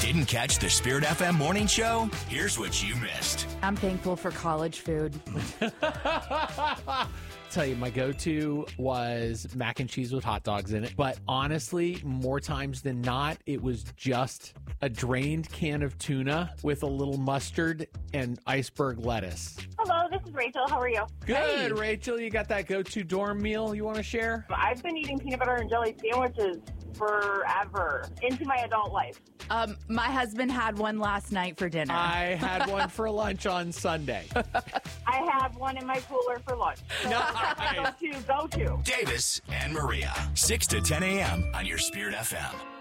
Didn't catch the Spirit FM morning show? Here's what you missed. I'm thankful for college food. Tell you, my go-to was mac and cheese with hot dogs in it. But honestly, more times than not, it was just a drained can of tuna with a little mustard and iceberg lettuce. Hello, this is Rachel. How are you? Good, Rachel. You got that go-to dorm meal you want to share? I've been eating peanut butter and jelly sandwiches forever into my adult life. My husband had one last night for dinner. I had one for lunch on Sunday. I have one in my cooler for lunch. Nice. Go to. Davis and Maria, 6 to 10 a.m. on your Spirit FM.